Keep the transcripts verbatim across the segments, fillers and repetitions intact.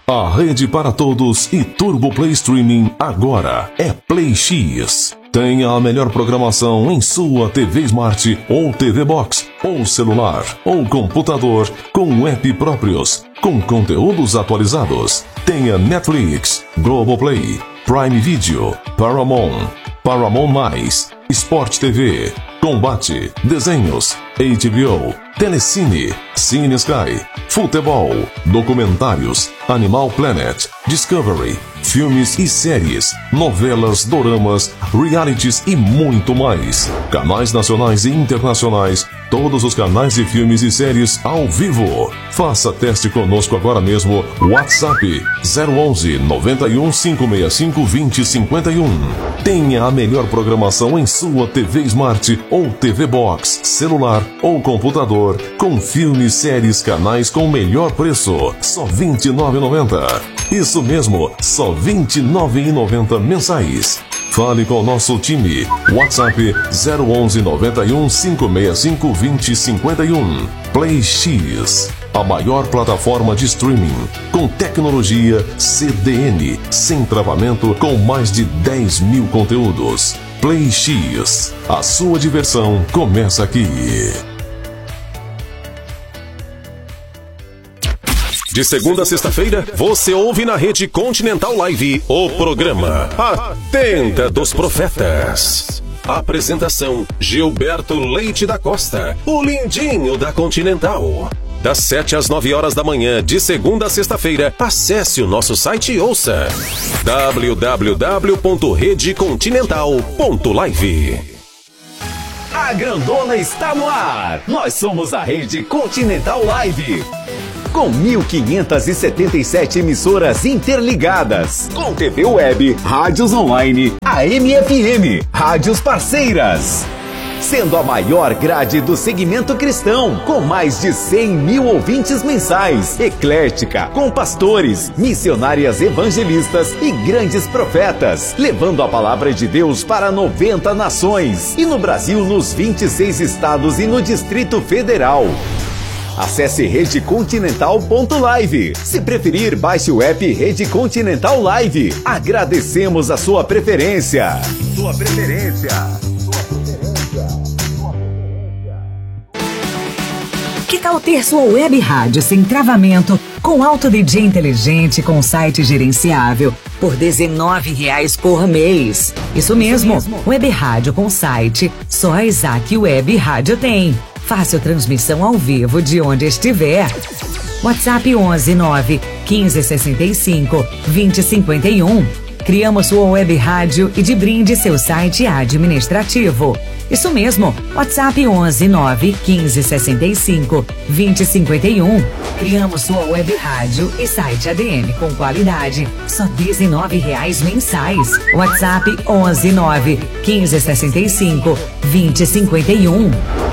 A rede para todos e Turbo Play Streaming agora é Play X. Tenha a melhor programação em sua T V Smart ou T V Box, ou celular, ou computador, com app próprios, com conteúdos atualizados. Tenha Netflix, Globoplay, Prime Video, Paramount, Paramount Mais, Sport T V, Combate, Desenhos, H B O, Telecine, Cine Sky, Futebol, Documentários, Animal Planet, Discovery, filmes e séries, novelas, doramas, realities e muito mais. Canais nacionais e internacionais, todos os canais de filmes e séries ao vivo. Faça teste conosco agora mesmo. WhatsApp zero onze, noventa e um, cinco seis cinco, vinte, cinquenta e um. Tenha a melhor programação em sua T V Smart ou T V Box, celular ou computador, com filmes, séries, canais com melhor preço. Só vinte e nove reais e noventa centavos. Isso mesmo, só vinte e nove reais e noventa centavos mensais. Fale com o nosso time. WhatsApp zero onze, noventa e um, cinco seis cinco, vinte, cinquenta e um. Play X, a maior plataforma de streaming, com tecnologia C D N, sem travamento, com mais de dez mil conteúdos. Play X, a sua diversão começa aqui. De segunda a sexta-feira, você ouve na Rede Continental Live o programa A Tenda dos Profetas. Apresentação: Gilberto Leite da Costa, o lindinho da Continental. Das sete às nove horas da manhã, de segunda a sexta-feira, acesse o nosso site e ouça w w w ponto rede continental ponto live. A grandona está no ar. Nós somos a Rede Continental Live. Com mil quinhentas e setenta e sete emissoras interligadas, com T V web, rádios online, A M F M, rádios parceiras. Sendo a maior grade do segmento cristão, com mais de cem mil ouvintes mensais, eclética, com pastores, missionárias evangelistas e grandes profetas, levando a palavra de Deus para noventa nações, e no Brasil nos vinte e seis estados e no Distrito Federal. Acesse rede continental ponto live. Se preferir, baixe o app Rede Continental Live. Agradecemos a sua preferência. Sua preferência. Que tal ter sua web rádio sem travamento, com alto D J inteligente, com site gerenciável, por dezenove reais por mês? Isso mesmo, Isso mesmo. Web rádio com site, só a Isaac Web Rádio tem. Fácil transmissão ao vivo de onde estiver. WhatsApp onze, nove, quinze, sessenta e cinco, vinte, cinquenta e um. Criamos sua web rádio e de brinde seu site administrativo. Isso mesmo, WhatsApp onze, nove, quinze, sessenta e cinco, vinte, cinquenta e um. Criamos sua web rádio e site A D M com qualidade, só dezenove reais mensais. WhatsApp onze, nove, quinze, sessenta e cinco, vinte, cinquenta e um.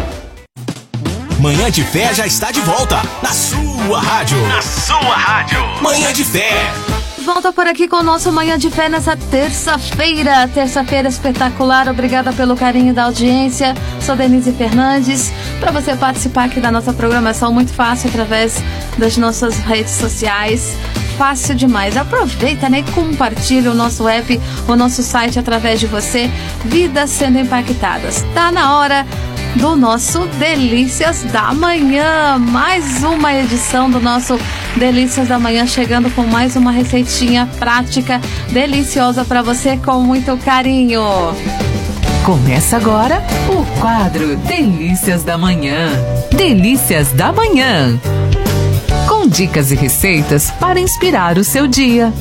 Manhã de Fé já está de volta, na sua rádio. Na sua rádio. Manhã de Fé. Volta por aqui com o nosso Manhã de Fé nessa terça-feira. Terça-feira espetacular. Obrigada pelo carinho da audiência. Sou Denise Fernandes. Para você participar aqui da nossa programação, muito fácil, através das nossas redes sociais. Fácil demais. Aproveita, né? E compartilha o nosso app, o nosso site através de você. Vidas sendo impactadas. Tá na hora do nosso Delícias da Manhã. Mais uma edição do nosso Delícias da Manhã, chegando com mais uma receitinha prática, deliciosa para você, com muito carinho. Começa agora o quadro Delícias da Manhã. Delícias da Manhã, com dicas e receitas para inspirar o seu dia.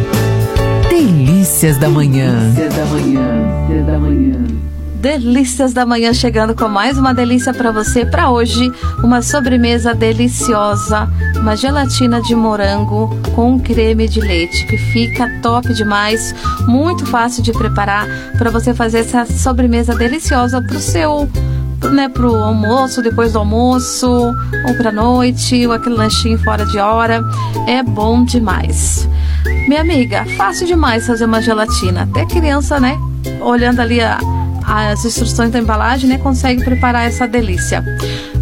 Delícias da Manhã. Delícias da Manhã. Delícias da Manhã. Delícias da Manhã, chegando com mais uma delícia para você. Para hoje, uma sobremesa deliciosa, uma gelatina de morango com creme de leite, que fica top demais, muito fácil de preparar, para você fazer essa sobremesa deliciosa para o seu, né, pro almoço, depois do almoço, ou para noite, ou aquele lanchinho fora de hora. É bom demais. Minha amiga, fácil demais fazer uma gelatina. Até criança, né, olhando ali a as instruções da embalagem, né, consegue preparar essa delícia.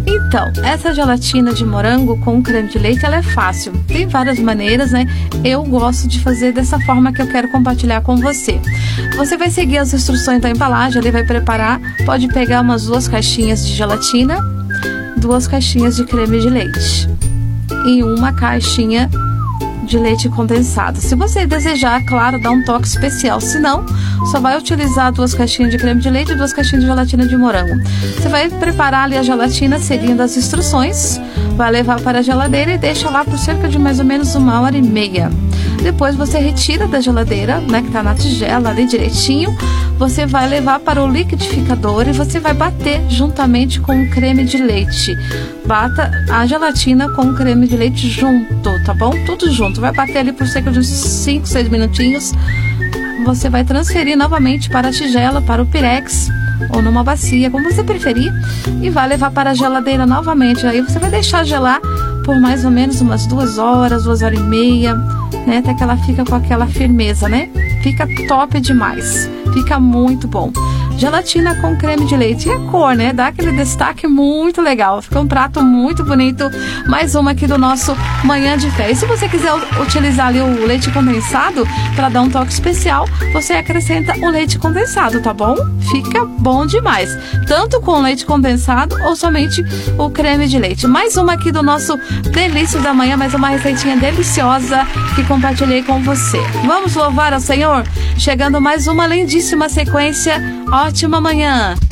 Então, essa gelatina de morango com creme de leite, ela é fácil. Tem várias maneiras, né? Eu gosto de fazer dessa forma que eu quero compartilhar com você. Você vai seguir as instruções da embalagem, ele vai preparar. Pode pegar umas duas caixinhas de gelatina, duas caixinhas de creme de leite e uma caixinha de leite condensado. Se você desejar, claro, dá um toque especial. Se não, só vai utilizar duas caixinhas de creme de leite e duas caixinhas de gelatina de morango. Você vai preparar ali a gelatina seguindo as instruções, vai levar para a geladeira e deixa lá por cerca de mais ou menos uma hora e meia. Depois você retira da geladeira, né, que tá na tigela ali direitinho. Você vai levar para o liquidificador e você vai bater juntamente com o creme de leite. Bata a gelatina com o creme de leite junto, tá bom? Tudo junto. Vai bater ali por cerca de uns cinco, seis minutinhos. Você vai transferir novamente para a tigela, para o pirex ou numa bacia, como você preferir, e vai levar para a geladeira novamente. Aí você vai deixar gelar por mais ou menos umas duas horas, duas horas e meia, né? Até que ela fica com aquela firmeza, né? Fica top demais. Fica muito bom. Gelatina com creme de leite. E a cor, né? Dá aquele destaque muito legal. Fica um prato muito bonito. Mais uma aqui do nosso Manhã de Fé. E se você quiser utilizar ali o leite condensado para dar um toque especial, você acrescenta o leite condensado, tá bom? Fica bom demais. Tanto com leite condensado ou somente o creme de leite. Mais uma aqui do nosso Delícia da Manhã. Mais uma receitinha deliciosa que compartilhei com você. Vamos louvar ao Senhor? Chegando mais uma lindíssima sequência. Ótima manhã!